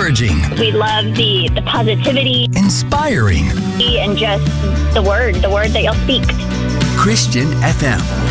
encouraging. We love the positivity. Inspiring. And just the word that y'all speak. Christian FM.